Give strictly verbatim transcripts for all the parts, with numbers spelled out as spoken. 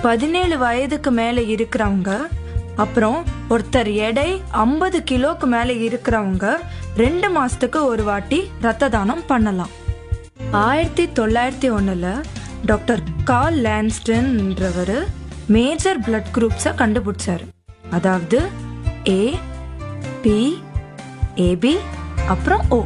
பதினேழு வயதுக்கு மேல இருக்கிறவங்க, அப்புறம் ஒருத்தர் எடை ஐம்பது கிலோக்கு மேல இருக்கிறவங்க ரெண்டு மாசத்துக்கு ஒரு வாட்டி ரத்த தானம் பண்ணலாம். ஆயிரத்தி தொள்ளாயிரத்தி ஒண்ணுல டாக்டர் கார்ல் லான்ஸ்டன்ன்றவர் மேஜர் பிளட் குரூப்ஸை கண்டுபிடிச்சாரு. அதாவது ஏ, பி, ஏபி, அப்புறம் ஓ.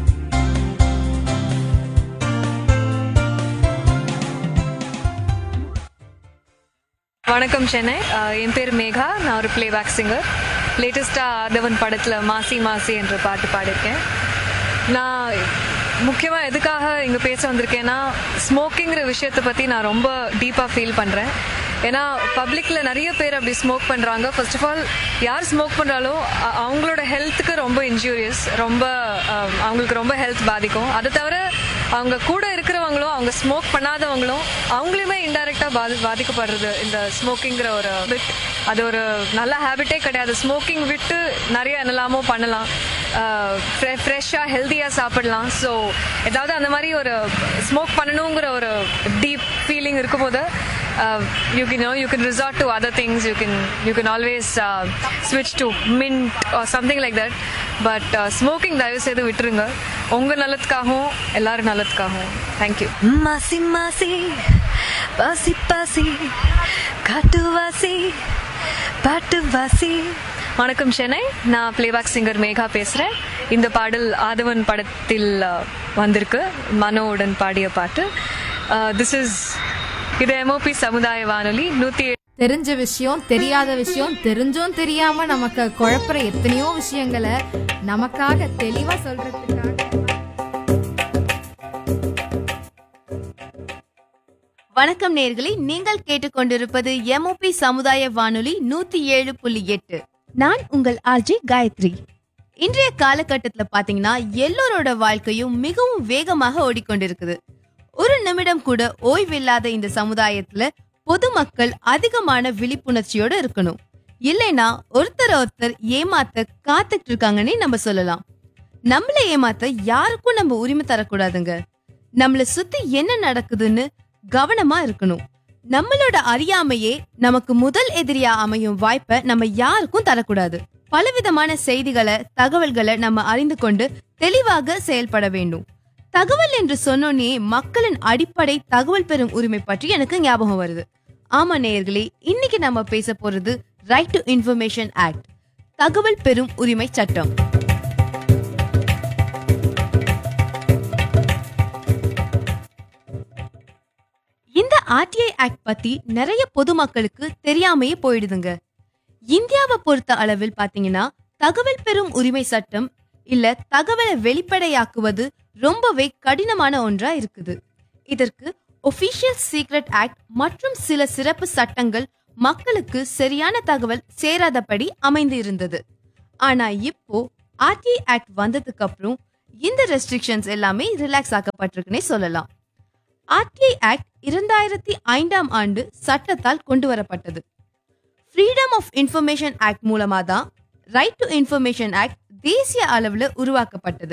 வணக்கம் சென்னை. என் பேர் மேகா. நான் ஒரு பிளேபேக் சிங்கர். லேட்டஸ்டாக ஆதவன் படத்தில் மாசி மாசி என்ற பாட்டு பாடியிருக்கேன். நான் முக்கியமாக எதுக்காக இங்கே பேச வந்திருக்கேன்னா, ஸ்மோக்கிங்கிற விஷயத்தை பற்றி நான் ரொம்ப டீப்பாக ஃபீல் பண்ணுறேன். ஏன்னா பப்ளிக்கில் நிறைய பேர் அப்படி ஸ்மோக் பண்ணுறாங்க. ஃபர்ஸ்ட் ஆஃப் ஆல், யார் ஸ்மோக் பண்ணுறாலோ அவங்களோட ஹெல்த்துக்கு ரொம்ப இன்ஜூரியஸ், ரொம்ப அவங்களுக்கு ரொம்ப ஹெல்த் பாதிக்கும். அதை தவிர அவங்க கூட இருக்கிறவங்களும், அவங்க ஸ்மோக் பண்ணாதவங்களும் அவங்களுமே இன்டைரக்டாக பாதி பாதிக்கப்படுறது இந்த ஸ்மோக்கிங்கிற ஒரு பிட். அது ஒரு நல்ல ஹேபிட்டே கிடையாது. ஸ்மோக்கிங் விட்டு நிறைய என்னெல்லாமோ பண்ணலாம், ஃப்ரெஷ்ஷாக ஹெல்த்தியாக சாப்பிடலாம். ஸோ ஏதாவது அந்த மாதிரி ஒரு ஸ்மோக் பண்ணணுங்கிற ஒரு டீப் ஃபீலிங் இருக்கும்போது Uh, you can you know you can resort to other things. You can you can always uh, switch to mint or something like that. But uh, smoking தயவு செய்து விட்டுருங்க. உங்க நல்லதுக்காகவும் எல்லாரும் நல்லதுக்காகவும். Thank you. மாசி மாசி பாசி பாசி காட்டுவாசி பாட்டுவாசி. வணக்கம் சென்னை. நான் பிளேபேக் சிங்கர் மேகா பேசுறேன். இந்த பாடல் ஆதவன் படத்தில் வந்திருக்கு, மனோவுடன் பாடிய பாட்டு. திஸ் இஸ் இது எம்ஓபி சமுதாய வானொலி நூத்தி தெரிஞ்ச விஷயம், தெரியாத விஷயம், தெரிஞ்சும் தெரியாம நமக்கு குழப்பற எத்தனையோ விஷயங்களை நமக்காக தெளிவா சொல்றதுக்காக. வணக்கம் நேயர்களே, நீங்கள் கேட்டுக்கொண்டிருப்பது எம்ஓபி சமுதாய வானொலி நூத்தி ஏழு புள்ளி எட்டு. நான் உங்கள் ஆர்ஜே காயத்ரி. இன்றைய காலகட்டத்துல பாத்தீங்கன்னா எல்லோரோட வாழ்க்கையும் மிகவும் வேகமாக ஓடிக்கொண்டிருக்குது. ஒரு நிமிடம் கூட ஓய்வில்லாத இந்த சமுதாயத்துல பொதுமக்கள் அதிகமான விழிப்புணர்ச்சியோட இருக்கணும். இல்லைன்னா ஒருத்தர் ஒருத்தர் ஏமாத்த காத்துட்டு இருக்காங்கன்னு நம்ம சொல்லலாம். நம்மள ஏமாத்த யாருக்கும் நம்ம உரிமை தரக்கூடாதுங்க. நம்மள சுத்தி என்ன நடக்குதுன்னு கவனமா இருக்கணும். நம்மளோட அறியாமையே நமக்கு முதல் எதிரியா அமையும் வாய்ப்பை நம்ம யாருக்கும் தரக்கூடாது. பலவிதமான செய்திகளை, தகவல்களை நம்ம அறிந்து கொண்டு தெளிவாக செயல்பட வேண்டும். தகவல் என்று சொன்னோன்னே மக்களின் அடிப்படை தகவல் பெறும் உரிமை பற்றி எனக்கு ஞாபகம் வருது. ஆமா நேயர்களே, இன்னைக்கு நம்ம பேச போறது ரைட் டு இன்ஃபர்மேஷன் ஆக்ட், தகவல் பெறும் உரிமை சட்டம். இந்த ஆர்டிஐ ஆக்ட் பத்தி நிறைய பொதுமக்களுக்கு தெரியாமையே போயிடுதுங்க. இந்தியாவை பொறுத்த அளவில் பாத்தீங்கன்னா தகவல் பெறும் உரிமை சட்டம் இல்ல தகவலை வெளிப்படையாக்குவது ரொம்பவே கடினமான ஒன்றா இருக்குது. இதற்கு ஒபிஷியல் சீக்ரெட் ஆக்ட் மற்றும் சில சிறப்பு சட்டங்கள் மக்களுக்கு சரியான தகவல் சேராதபடி அமைந்து இருந்தது. ஆனா இப்போ ஆர்டிஐ ஆக்ட் வந்ததுக்கு அப்புறம் இந்த ரெஸ்ட்ரிக்ஷன்ஸ் எல்லாமே ரிலாக்ஸ் ஆக்கப்பட்டிருக்குன்னே சொல்லலாம். ஆர்டிஐ ஆக்ட் இரண்டாயிரத்தி ஐந்தாம் ஆண்டு சட்டத்தால் கொண்டு வரப்பட்டது. ஃப்ரீடம் ஆஃப் இன்ஃபர்மேஷன் ஆக்ட் மூலமா தான் ரைட் டு இன்ஃபர்மேஷன் ஆக்ட் தேசிய அளவுல உருவாக்கப்பட்டது.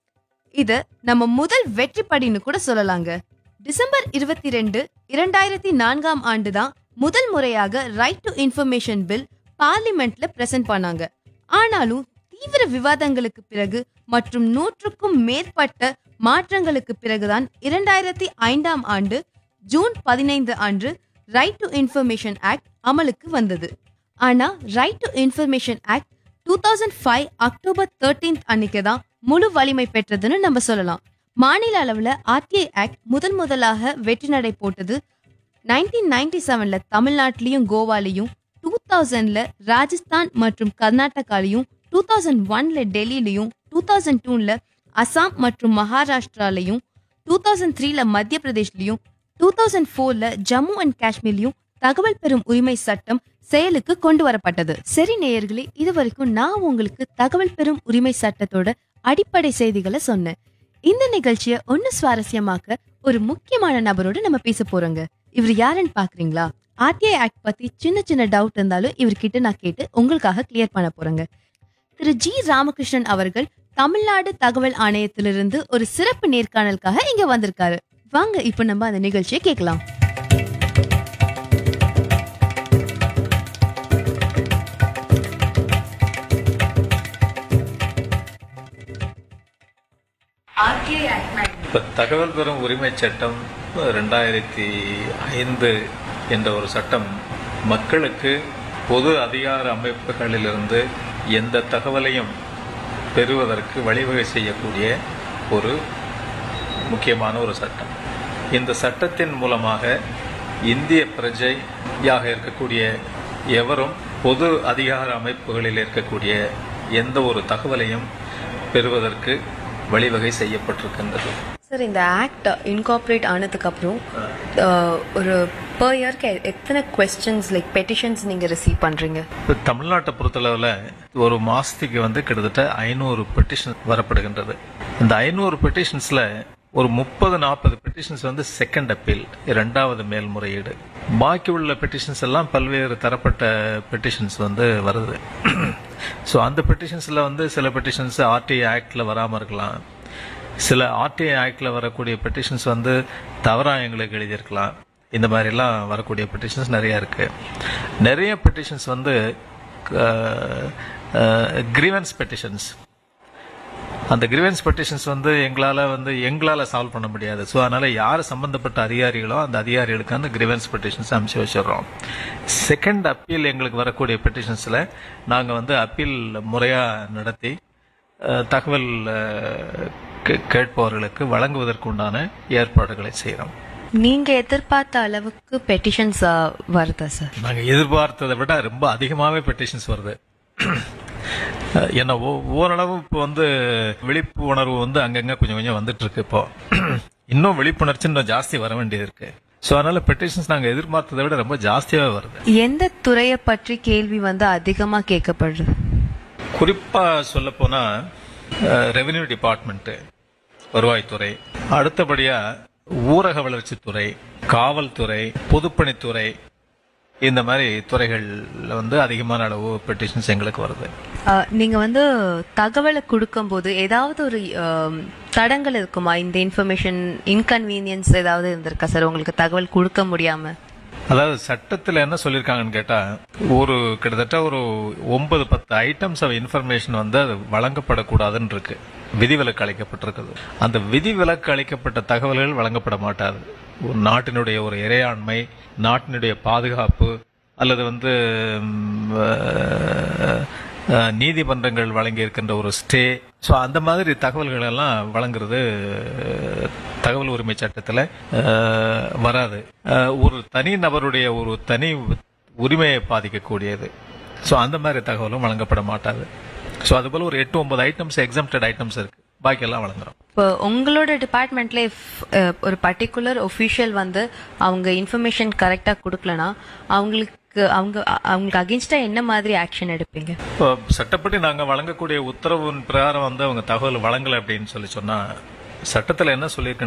இது நம்ம முதல் வெற்றி படின்னு கூட சொல்லலாங்க. டிசம்பர் இருபத்தி ரெண்டு இரண்டாயிரத்தி நான்காம் ஆண்டு தான் முதல் முறையாக ரைட் டு இன்ஃபர்மேஷன் பில் பார்லிமெண்ட்ல பிரசன்ட் பண்ணாங்க. ஆனாலும் தீவிர விவாதங்களுக்கு பிறகு மற்றும் நூற்றுக்கும் மேற்பட்ட மாற்றங்களுக்கு பிறகுதான் இரண்டாயிரத்தி ஐந்தாம் ஆண்டு ஜூன் பதினைந்து அன்று ரைட் டு இன்ஃபர்மேஷன் ஆக்ட் அமலுக்கு வந்தது. ஆனா right to information act two thousand five October thirteenth அன்னைக்கு தான் முழு வலிமை பெற்றதுன்னு நம்ம சொல்லலாம். மாநில அளவுல ஆர்டிஐ ஆக்ட் முதன் முதலாக வெற்றி நடை போட்டது நைன்டீன் நைன்டி செவன்ல தமிழ்நாட்டிலையும் கோவாலையும், டூ தௌசண்ட்ல ராஜஸ்தான் மற்றும் கர்நாடகாலையும், டூ தௌசண்ட் ஒன்ல டெல்லியிலையும், டூ தௌசண்ட் டூல அசாம் மற்றும் மகாராஷ்டிராலையும், டூ தௌசண்ட் த்ரீல மத்திய பிரதேஷ்லயும், டூ தௌசண்ட் ஃபோர்ல ஜம்மு அண்ட் காஷ்மீர்லயும் தகவல் பெறும் உரிமை சட்டம் செயலுக்கு கொண்டு வரப்பட்டது. சரி நேயர்களே, இது வரைக்கும் நான் உங்களுக்கு தகவல் பெறும் உரிமை சட்டத்தோட அடிப்படை செய்திகளை சொன்னேன். இந்த நிகழ்ச்சியை ஒன்னு சுவாரஸ்யமாக்க ஒரு முக்கியமான நபரோட நம்ம பேச போறோங்க. இவர் யாருன்னு பாக்குறீங்களா? ஆர்டிஐ ஆக்ட் பத்தி சின்ன சின்ன டவுட் இருந்தாலும் இவர்கிட்ட நான் கேட்டு உங்களுக்காக கிளியர் பண்ண போறேங்க. திரு ஜி ராமகிருஷ்ணன் அவர்கள் தமிழ்நாடு தகவல் ஆணையத்திலிருந்து ஒரு சிறப்பு நேர்காணலுக்காக இங்க வந்திருக்காரு. வாங்க இப்ப நம்ம அந்த நிகழ்ச்சியை கேட்கலாம். RTI act? இப்போ தகவல் பெறும் உரிமை சட்டம் ரெண்டாயிரத்தி ஐந்து என்ற ஒரு சட்டம் மக்களுக்கு பொது அதிகார அமைப்புகளிலிருந்து எந்த தகவலையும் பெறுவதற்கு வழிவகை செய்யக்கூடிய ஒரு முக்கியமான ஒரு சட்டம். இந்த சட்டத்தின் மூலமாக இந்திய பிரஜையாக இருக்கக்கூடிய எவரும் பொது அதிகார அமைப்புகளில் இருக்கக்கூடிய எந்த ஒரு தகவலையும் பெறுவதற்கு வழிவகை செய்யப்பட்டிருக்கின்றது. சார், இந்த ஆக்ட் இன்கார்பரேட் ஆனதுக்கு அப்புறம் ஒரு per இயர்க்கு எத்தனை கொஸ்டின்ஸ் லைக் பெட்டிஷன்ஸ் நீங்க ரிசீவ் பண்றீங்க? இப்போ தமிழ்நாட்டை பொறுத்தளவில் ஒரு மாசத்துக்கு வந்து கிட்டத்தட்ட ஐநூறு பெட்டிஷன் வரப்படுகின்றது. இந்த ஐநூறு பெட்டிஷன்ஸ்ல ஒரு முப்பது நாற்பது பெட்டிஷன்ஸ் வந்து செகண்ட் அப்பீல், இரண்டாவது மேல்முறையீடு. பாக்கி உள்ள பெட்டிஷன்ஸ் எல்லாம் பல்வேறு தரப்பட்ட பெட்டிஷன்ஸ் வந்து வருது. ஸோ அந்த பெட்டிஷன்ஸ்ல வந்து சில பெட்டிஷன்ஸ் ஆர்டிஐ ஆக்ட்ல வராமல் இருக்கலாம், சில ஆர்டிஐ ஆக்ட்ல வரக்கூடிய பெட்டிஷன்ஸ் வந்து தவறா எங்களுக்கு எழுதியிருக்கலாம். இந்த மாதிரிலாம் வரக்கூடிய பெட்டிஷன்ஸ் நிறைய இருக்கு. நிறைய பெட்டிஷன்ஸ் வந்து கிரீவன்ஸ் பெட்டிஷன்ஸ். அந்த கிரீவன்ஸ் பெட்டிஷன்ஸ் வந்து எங்களால் வந்து எங்களால் சால்வ் பண்ண முடியாது. ஸோ அதனால யார் சம்பந்தப்பட்ட அதிகாரிகளோ அந்த அதிகாரிகளுக்கு அந்த கிரீவன்ஸ் பெட்டிஷன்ஸ் அனுப்பிச்சு வச்சிடுறோம். செகண்ட் அப்பீல் எங்களுக்கு வரக்கூடிய பெட்டிஷன்ஸில் நாங்கள் வந்து அப்பீல் முறையாக நடத்தி தகவல் கேட்பவர்களுக்கு வழங்குவதற்கு உண்டான ஏற்பாடுகளை செய்கிறோம். நீங்க எதிர்பார்த்த அளவுக்கு பெட்டிஷன்ஸ் வருதா சார்? நாங்கள் எதிர்பார்த்ததை விட ரொம்ப அதிகமாகவே பெட்டிஷன்ஸ் வருது. ஏன்னா ஓரளவு இப்போ வந்து விழிப்புணர்வு வந்து அங்கங்க கொஞ்சம் கொஞ்சம் வந்துட்டு இருக்கு. இப்போ இன்னும் விழிப்புணர்ச்சி இன்னும் ஜாஸ்தி வர வேண்டியது இருக்கு. ஸோ அதனால பெட்டிஷன்ஸ் நாங்கள் எதிர்பார்த்ததை விட ரொம்ப ஜாஸ்தியாகவே வருது. எந்த துறையை பற்றி கேள்வி வந்து அதிகமா கேட்கப்படுது? குறிப்பா சொல்ல போனா ரெவென்யூ டிபார்ட்மெண்ட், வருவாய்த்துறை, அடுத்தபடியா ஊரக வளர்ச்சித்துறை, காவல்துறை, பொதுப்பணித்துறை, இந்த மாதிரி துறைகள்ல வந்து அதிகமான அளவு பெட்டிஷன்ஸ் எங்களுக்கு வருது. நீங்க வந்து தகவலை கொடுக்கும் போது ஏதாவது ஒரு தடங்கள் இருக்குமா? இந்த இன்ஃபர்மேஷன் இன்கன்வீனியன்ஸ் ஏதாவது இருந்திருக்கா சார் உங்களுக்கு தகவல் கொடுக்க முடியாம? அதாவது சட்டத்தில் என்ன சொல்லியிருக்காங்கன்னு கேட்டா, ஒரு கிட்டத்தட்ட ஒரு ஒன்பது பத்து ஐட்டம்ஸ் ஆஃப் இன்ஃபர்மேஷன் வந்து அது வழங்கப்படக்கூடாதுன்னு இருக்கு, விதிவிலக்கு அளிக்கப்பட்டிருக்குது. அந்த விதிவிலக்கு அளிக்கப்பட்ட தகவல்கள் வழங்கப்பட மாட்டாது. ஒரு நாட்டினுடைய ஒரு இறையாண்மை, நாட்டினுடைய பாதுகாப்பு, அல்லது வந்து நீதிமன்றங்கள் வழங்கி இருக்கின்ற ஒரு ஸ்டே, ஸோ அந்த மாதிரி தகவல்கள் எல்லாம் வழங்குறது தகவல் உரிமை சட்டத்தில் வராது. ஒரு தனி நபருடைய ஒரு தனி உரிமையை பாதிக்கக்கூடியது. ஸோ அந்த மாதிரி தகவலும் வழங்கப்பட மாட்டாது. ஸோ அதுபோல ஒரு எட்டு ஒன்பது ஐட்டம்ஸ் எக்ஸம்ப்டட் ஐட்டம்ஸ் இருக்கு, பாக்கியெல்லாம் வழங்குறோம். இப்போ உங்களோட டிபார்ட்மெண்ட்ல ஒரு பர்டிகுலர் ஒஃபிஷியல் வந்து அவங்க இன்ஃபர்மேஷன் கரெக்டா கொடுக்கலனா அவங்களுக்கு அவங்க அவங்களுக்கு அகென்ஸ்டா என்ன மாதிரி ஆக்ஷன் எடுப்பீங்க? இப்போ சட்டப்படி நாங்க வழங்கக்கூடிய உத்தரவின் பிரகாரம் வந்து அவங்க தகவல் வழங்கல அப்படின்னு சொல்லி சொன்னா, சட்டத்துல என்ன சொல்லியிருக்கு